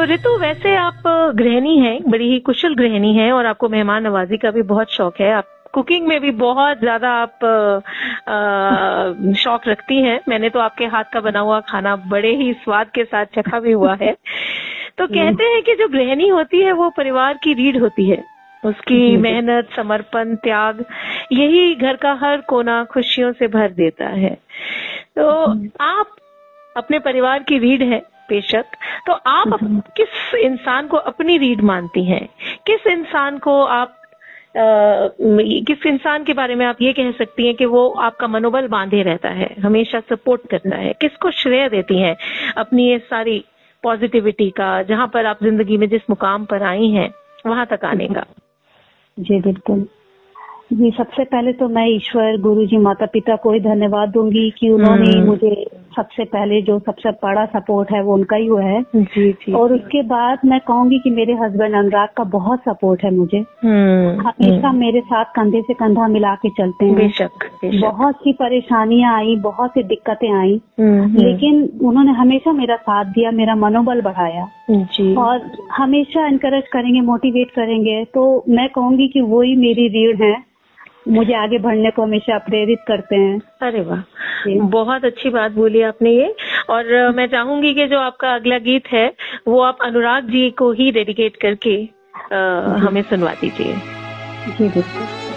ऋतु, वैसे आप गृहिणी हैं, बड़ी ही कुशल गृहिणी हैं और आपको मेहमान नवाजी का भी बहुत शौक है। आप कुकिंग में भी बहुत ज्यादा आप शौक रखती हैं। मैंने तो आपके हाथ का बना हुआ खाना बड़े ही स्वाद के साथ चखा भी हुआ है। तो कहते हैं कि जो गृहिणी होती है वो परिवार की रीढ़ होती है। उसकी मेहनत, समर्पण, त्याग, यही घर का हर कोना खुशियों से भर देता है। तो आप अपने परिवार की रीढ़ है बेशक, तो आप किस इंसान को अपनी रीढ़ मानती हैं? किस इंसान को आप किस इंसान के बारे में आप ये कह सकती हैं कि वो आपका मनोबल बांधे रहता है, हमेशा सपोर्ट करता है? किसको श्रेय देती हैं अपनी ये सारी पॉजिटिविटी का, जहां पर आप जिंदगी में जिस मुकाम पर आई हैं वहां तक आने का? जी बिल्कुल जी, सबसे पहले तो मैं ईश्वर, गुरुजी, माता पिता को ही धन्यवाद दूंगी कि उन्होंने मुझे सबसे पहले जो सबसे बड़ा सपोर्ट है वो उनका ही हुआ है। जी। और उसके बाद मैं कहूंगी कि मेरे हस्बैंड अनुराग का बहुत सपोर्ट है मुझे। हमेशा मेरे साथ कंधे से कंधा मिला के चलते हैं। बेशक। बहुत सी परेशानियां आई, बहुत सी दिक्कतें आई, लेकिन उन्होंने हमेशा मेरा साथ दिया, मेरा मनोबल बढ़ाया जी। और हमेशा एनकरेज करेंगे, मोटिवेट करेंगे। तो मैं कहूंगी कि वो ही मेरी रीढ़ है, मुझे आगे बढ़ने को हमेशा प्रेरित करते हैं। अरे वाह, बहुत अच्छी बात बोली आपने ये। और मैं चाहूंगी कि जो आपका अगला गीत है वो आप अनुराग जी को ही डेडिकेट करके हमें सुनवा दीजिए। जी बिल्कुल।